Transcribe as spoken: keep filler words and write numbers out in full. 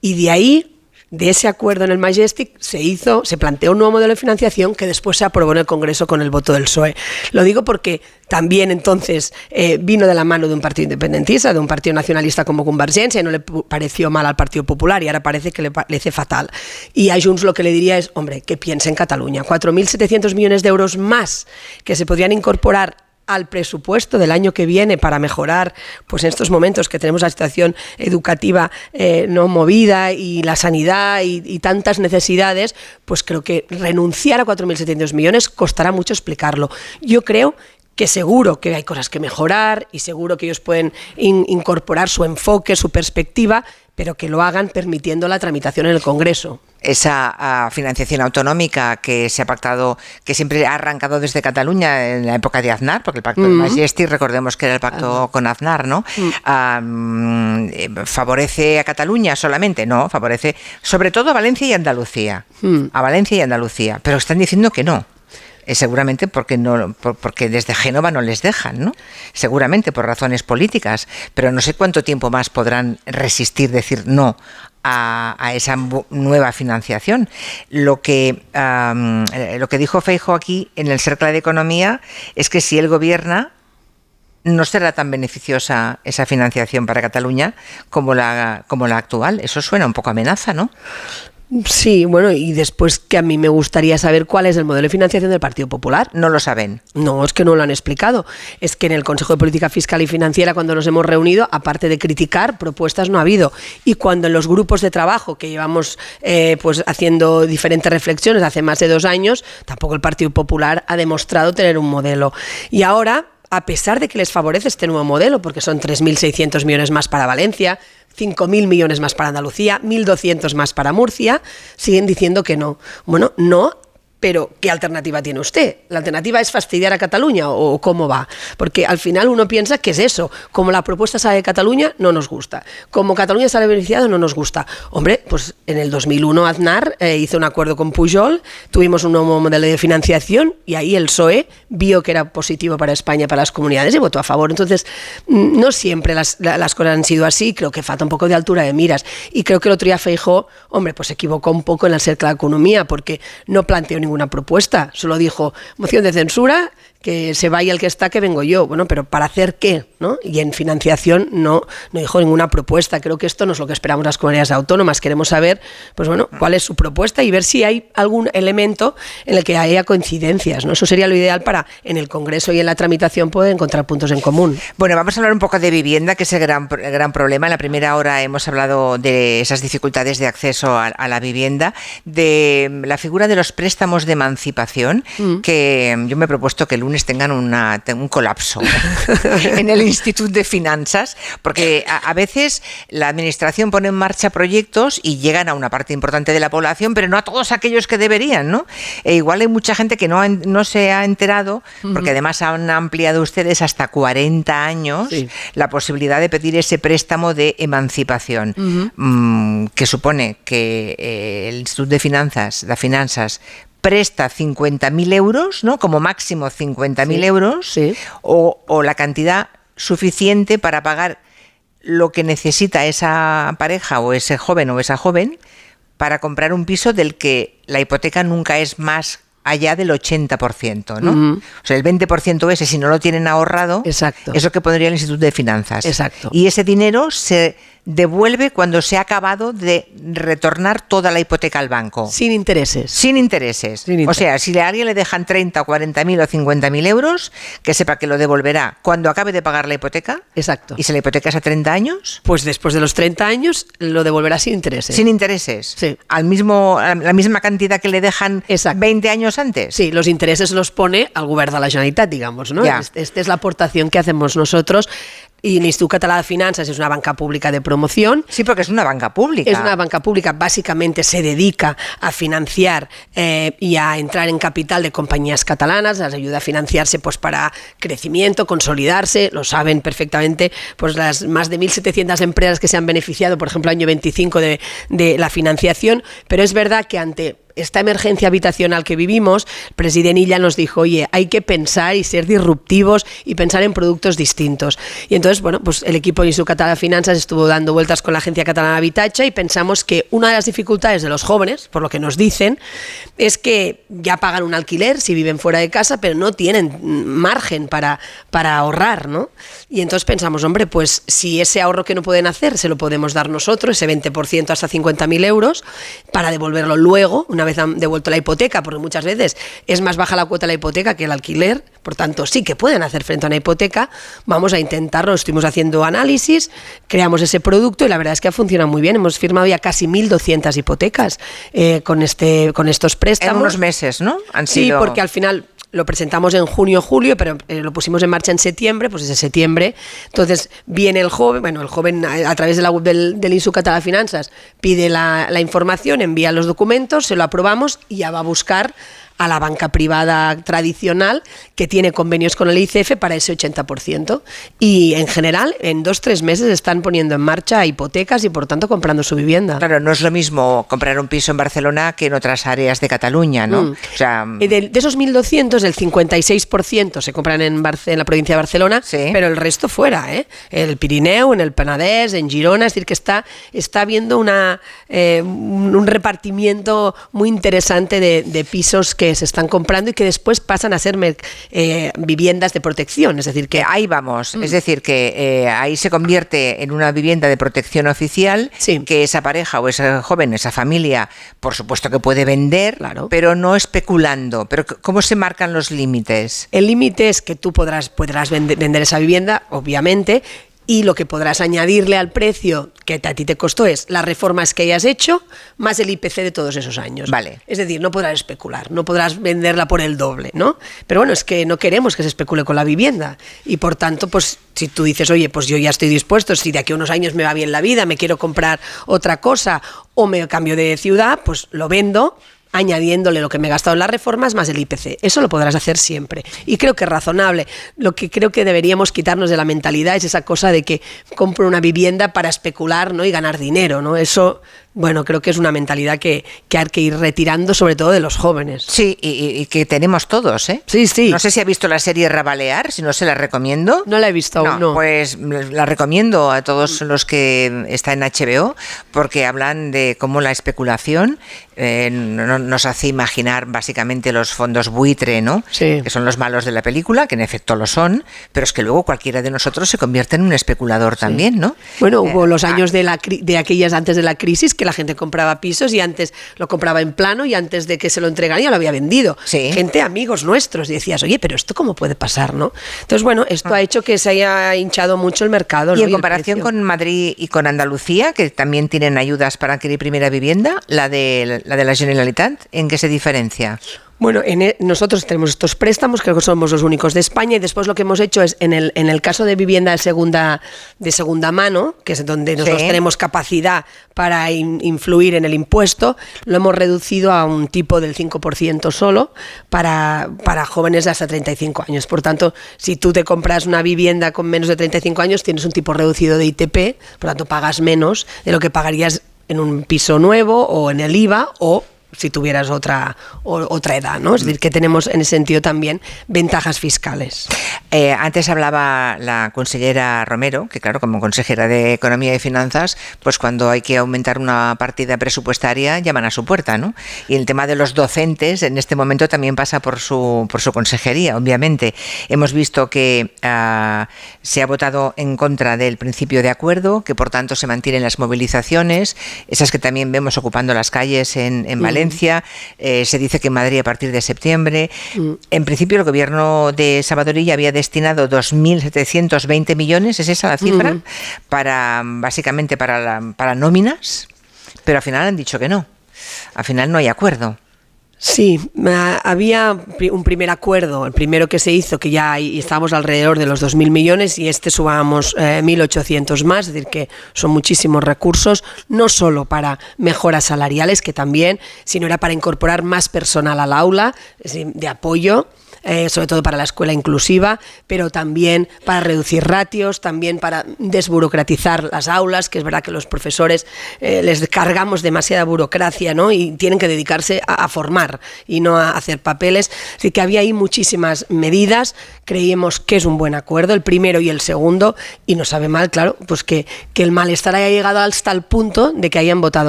Y de ahí, de ese acuerdo en el Majestic, se hizo, se planteó un nuevo modelo de financiación que después se aprobó en el Congreso con el voto del P S O E. Lo digo porque también entonces eh, vino de la mano de un partido independentista, de un partido nacionalista como Convergencia, y no le pareció mal al Partido Popular, y ahora parece que le parece fatal. Y a Junts lo que le diría es, hombre, que piense en Cataluña. cuatro mil setecientos millones de euros más que se podrían incorporar al presupuesto del año que viene para mejorar, pues en estos momentos que tenemos la situación educativa eh, no movida y la sanidad y, y tantas necesidades, pues creo que renunciar a cuatro mil setecientos millones costará mucho explicarlo. Yo creo que seguro que hay cosas que mejorar y seguro que ellos pueden in, incorporar su enfoque, su perspectiva, pero que lo hagan permitiendo la tramitación en el Congreso. Esa uh, financiación autonómica que se ha pactado, que siempre ha arrancado desde Cataluña en la época de Aznar, porque el pacto mm. del Majestic, recordemos que era el pacto uh. con Aznar, ¿no? Mm. Uh, ¿Favorece a Cataluña solamente? No, favorece sobre todo a Valencia y Andalucía. Mm. A Valencia y Andalucía, pero están diciendo que no. Eh, seguramente porque no por, porque desde Génova no les dejan, ¿no? Seguramente por razones políticas, pero no sé cuánto tiempo más podrán resistir decir no a, a esa nueva financiación. Lo que um, lo que dijo Feijóo aquí en el Cercle de Economía es que si él gobierna no será tan beneficiosa esa financiación para Cataluña como la como la actual. Eso suena un poco a amenaza, ¿no? Sí, bueno, y después que a mí me gustaría saber cuál es el modelo de financiación del Partido Popular. No lo saben. No, es que no lo han explicado. Es que en el Consejo de Política Fiscal y Financiera, cuando nos hemos reunido, aparte de criticar, propuestas no ha habido. Y cuando en los grupos de trabajo que llevamos eh, pues haciendo diferentes reflexiones hace más de dos años, tampoco el Partido Popular ha demostrado tener un modelo. Y ahora, a pesar de que les favorece este nuevo modelo, porque son tres mil seiscientos millones más para Valencia, cinco mil millones más para Andalucía, mil doscientos más para Murcia, siguen diciendo que no. Bueno, no, pero ¿qué alternativa tiene usted? ¿La alternativa es fastidiar a Cataluña o cómo va? Porque al final uno piensa que es eso. Como la propuesta sale de Cataluña, no nos gusta. Como Cataluña sale beneficiada, no nos gusta. Hombre, pues en el dos mil uno Aznar eh, hizo un acuerdo con Pujol, tuvimos un nuevo modelo de financiación y ahí el P S O E vio que era positivo para España, para las comunidades y votó a favor. Entonces, no siempre las, las cosas han sido así. Creo que falta un poco de altura de miras. Y creo que el otro día Feijóo, hombre, pues se equivocó un poco en el Cercle de Economía porque no planteó ningún una propuesta, solo dijo moción de censura, que se vaya el que está, que vengo yo. Bueno, pero ¿para hacer qué? ¿No? Y en financiación no, no dijo ninguna propuesta. Creo que esto no es lo que esperamos las comunidades autónomas. Queremos saber, pues bueno, cuál es su propuesta y ver si hay algún elemento en el que haya coincidencias, ¿no? Eso sería lo ideal para, en el Congreso y en la tramitación, poder encontrar puntos en común. Bueno, vamos a hablar un poco de vivienda, que es el gran, el gran problema. En la primera hora hemos hablado de esas dificultades de acceso a, a la vivienda, de la figura de los préstamos de emancipación, mm. que yo me he propuesto que el lunes tengan una, un colapso en el Institut de Finanzas, porque a, a veces la administración pone en marcha proyectos y llegan a una parte importante de la población, pero no a todos aquellos que deberían, ¿no? E igual hay mucha gente que no, no se ha enterado, porque uh-huh. además han ampliado ustedes hasta cuarenta años sí. la posibilidad de pedir ese préstamo de emancipación, uh-huh. mmm, que supone que eh, el Institut de Finanzas, de Finanzas, presta cincuenta mil euros, ¿no? Como máximo cincuenta mil sí, euros, sí. O, o la cantidad suficiente para pagar lo que necesita esa pareja o ese joven o esa joven para comprar un piso del que la hipoteca nunca es más allá del ochenta por ciento, ¿no? Uh-huh. O sea, el veinte por ciento ese, si no lo tienen ahorrado, exacto. es lo que pondría el Instituto de Finanzas. Exacto. Y ese dinero se devuelve cuando se ha acabado de retornar toda la hipoteca al banco. Sin intereses. Sin intereses. Sin o sea, si a alguien le dejan treinta, cuarenta mil o cincuenta mil euros, que sepa que lo devolverá cuando acabe de pagar la hipoteca. Exacto. ¿Y si la hipoteca es a treinta años? Pues después de los treinta años lo devolverá sin intereses. Sin intereses. Sí. Al mismo, a la misma cantidad que le dejan exacto. veinte años antes. Sí, los intereses los pone al govern de la Generalitat, digamos, ¿no? Esta este es la aportación que hacemos nosotros. Y el Institut Català de Finanzas es una banca pública de promoción. Sí, porque es una banca pública. Es una banca pública, básicamente se dedica a financiar eh, y a entrar en capital de compañías catalanas, las ayuda a financiarse pues para crecimiento, consolidarse, lo saben perfectamente, pues las más de mil setecientas empresas que se han beneficiado, por ejemplo, año veinticinco de, de la financiación, pero es verdad que ante esta emergencia habitacional que vivimos, el presidente Illa nos dijo, oye, hay que pensar y ser disruptivos y pensar en productos distintos. Y entonces, bueno, pues el equipo de l'Institut Català de Finanzas estuvo dando vueltas con la Agencia Catalana de Habitatge y pensamos que una de las dificultades de los jóvenes, por lo que nos dicen, es que ya pagan un alquiler si viven fuera de casa, pero no tienen margen para, para ahorrar, ¿no? Y entonces pensamos, hombre, pues si ese ahorro que no pueden hacer se lo podemos dar nosotros, ese veinte por ciento hasta cincuenta mil euros, para devolverlo luego, una vez han devuelto la hipoteca, porque muchas veces es más baja la cuota de la hipoteca que el alquiler, por tanto sí que pueden hacer frente a una hipoteca, vamos a intentarlo, estuvimos haciendo análisis, creamos ese producto y la verdad es que ha funcionado muy bien, hemos firmado ya casi mil doscientas hipotecas eh, con, este, con estos préstamos. En unos meses, ¿no? Han sí, sido... porque al final... Lo presentamos en junio, julio, pero eh, lo pusimos en marcha en septiembre, pues desde septiembre. Entonces viene el joven, bueno, el joven a, a través de la web del, del Institut Català de Finanzas pide la, la información, envía los documentos, se lo aprobamos y ya va a buscar a la banca privada tradicional que tiene convenios con el I C F para ese ochenta por ciento. Y en general, en dos, tres meses están poniendo en marcha hipotecas y por tanto comprando su vivienda. Claro, no es lo mismo comprar un piso en Barcelona que en otras áreas de Cataluña, ¿no? Mm. O sea, de, de esos mil doscientos, el cincuenta y seis por ciento se compran en, Barce, en la provincia de Barcelona, sí, pero el resto fuera, ¿eh? El Pirineo, en el Penedès, en Girona, es decir, que está, está habiendo una, eh, un, un repartimiento muy interesante de, de pisos que se están comprando y que después pasan a ser eh, viviendas de protección, es decir, que ahí vamos, mm. es decir, que eh, ahí se convierte en una vivienda de protección oficial, sí, que esa pareja o ese joven, esa familia, por supuesto que puede vender, claro, pero no especulando. Pero ¿cómo se marcan los límites? El límite es que tú podrás, podrás vender, vender esa vivienda, obviamente, y lo que podrás añadirle al precio que a ti te costó es las reformas que hayas hecho más el I P C de todos esos años. Vale. Es decir, no podrás especular, no podrás venderla por el doble, ¿no? Pero bueno, es que no queremos que se especule con la vivienda y por tanto, pues si tú dices, oye, pues yo ya estoy dispuesto, si de aquí a unos años me va bien la vida, me quiero comprar otra cosa o me cambio de ciudad, pues lo vendo, añadiéndole lo que me he gastado en las reformas más el I P C. Eso lo podrás hacer siempre. Y creo que es razonable. Lo que creo que deberíamos quitarnos de la mentalidad es esa cosa de que compro una vivienda para especular, ¿no? Y ganar dinero, ¿no? Eso, bueno, creo que es una mentalidad que, que hay que ir retirando, sobre todo de los jóvenes. Sí, y, y que tenemos todos, ¿eh? Sí, sí. No sé si ha visto la serie Rabalear, si no se la recomiendo. No la he visto aún, no. no. Pues la recomiendo a todos los que está en H B O, porque hablan de cómo la especulación eh, no, nos hace imaginar básicamente los fondos buitre, ¿no? Sí. Que son los malos de la película, que en efecto lo son, pero es que luego cualquiera de nosotros se convierte en un especulador, sí, también, ¿no? Bueno, hubo eh, los años de, la, de aquellas antes de la crisis que la gente compraba pisos y antes lo compraba en plano y antes de que se lo entregaran ya lo había vendido. Sí. Gente, amigos nuestros, y decías, oye, pero ¿esto cómo puede pasar, no? Entonces, bueno, esto ha hecho que se haya hinchado mucho el mercado, ¿no? Y en y comparación con Madrid y con Andalucía, que también tienen ayudas para adquirir primera vivienda, la de la, de la Generalitat, ¿en qué se diferencia? Bueno, en el, nosotros tenemos estos préstamos, creo que somos los únicos de España, y después lo que hemos hecho es, en el, en el caso de vivienda de segunda, de segunda mano, que es donde nosotros, sí, tenemos capacidad para in, influir en el impuesto, lo hemos reducido a un tipo del cinco por ciento solo para, para jóvenes de hasta treinta y cinco años. Por tanto, si tú te compras una vivienda con menos de treinta y cinco años, tienes un tipo reducido de I T P, por tanto pagas menos de lo que pagarías en un piso nuevo o en el I V A o si tuvieras otra, o, otra edad, ¿no? Es decir, que tenemos en ese sentido también ventajas fiscales. Eh, antes hablaba la consellera Romero, que claro, como consejera de Economía y Finanzas, pues cuando hay que aumentar una partida presupuestaria llaman a su puerta, ¿no? Y el tema de los docentes en este momento también pasa por su, por su consejería, obviamente. Hemos visto que uh, se ha votado en contra del principio de acuerdo, que por tanto se mantienen las movilizaciones, esas que también vemos ocupando las calles en, en Valencia. Eh, se dice que en Madrid a partir de septiembre. Mm. En principio el gobierno de Salvador Illa había destinado dos mil setecientos veinte millones, ¿es esa la cifra? Mm. Para, básicamente para, la, para nóminas, pero al final han dicho que no. Al final no hay acuerdo. Sí, había un primer acuerdo, el primero que se hizo, que ya estábamos alrededor de los dos mil millones y este subamos eh, mil ochocientos más, es decir, que son muchísimos recursos, no solo para mejoras salariales, que también, sino era para incorporar más personal al aula, es decir, de apoyo. eh, sobre todo para la escuela inclusiva, pero también para reducir ratios, también para desburocratizar las aulas, que es verdad que los profesores eh, les cargamos demasiada burocracia, ¿no? Y tienen que dedicarse a, a formar y no a hacer papeles. Así que había ahí muchísimas medidas, creíamos que es un buen acuerdo, el primero y el segundo, y nos sabe mal, claro, pues que, que el malestar haya llegado hasta el punto de que hayan votado